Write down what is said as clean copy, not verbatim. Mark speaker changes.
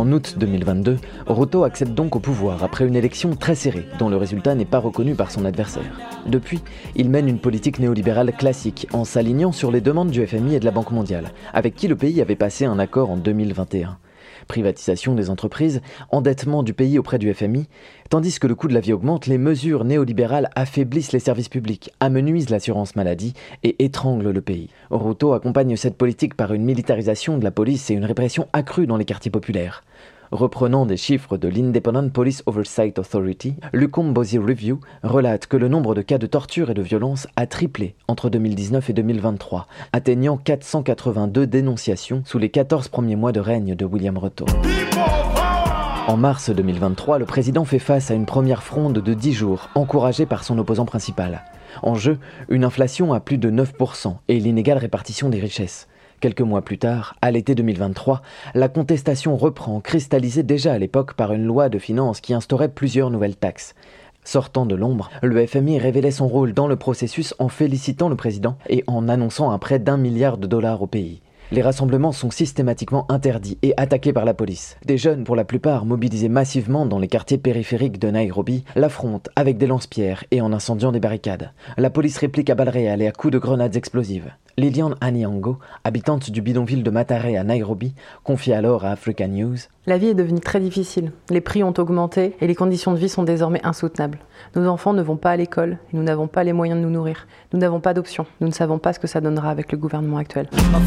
Speaker 1: En août 2022, Ruto accède donc au pouvoir après une élection très serrée, dont le résultat n'est pas reconnu par son adversaire. Depuis, il mène une politique néolibérale classique, en s'alignant sur les demandes du FMI et de la Banque mondiale, avec qui le pays avait passé un accord en 2021. Privatisation des entreprises, endettement du pays auprès du FMI, tandis que le coût de la vie augmente, les mesures néolibérales affaiblissent les services publics, amenuisent l'assurance maladie et étranglent le pays. Ruto accompagne cette politique par une militarisation de la police et une répression accrue dans les quartiers populaires. Reprenant des chiffres de l'Independent Police Oversight Authority, l'Ukombosi Review relate que le nombre de cas de torture et de violence a triplé entre 2019 et 2023, atteignant 482 dénonciations sous les 14 premiers mois de règne de William Ruto. En mars 2023, le président fait face à une première fronde de 10 jours, encouragée par son opposant principal. En jeu, une inflation à plus de 9% et l'inégale répartition des richesses. Quelques mois plus tard, à l'été 2023, la contestation reprend, cristallisée déjà à l'époque par une loi de finances qui instaurait plusieurs nouvelles taxes. Sortant de l'ombre, le FMI révélait son rôle dans le processus en félicitant le président et en annonçant un prêt d'$1 milliard au pays. Les rassemblements sont systématiquement interdits et attaqués par la police. Des jeunes, pour la plupart mobilisés massivement dans les quartiers périphériques de Nairobi, l'affrontent avec des lance-pierres et en incendiant des barricades. La police réplique à balles réelles et à coups de grenades explosives. Lilian Aniango, habitante du bidonville de Mathare à Nairobi, confie alors à Africa News:
Speaker 2: La vie est devenue très difficile, les prix ont augmenté et les conditions de vie sont désormais insoutenables. Nos enfants ne vont pas à l'école et nous n'avons pas les moyens de nous nourrir. Nous n'avons pas d'option, nous ne savons pas ce que ça donnera avec le gouvernement actuel.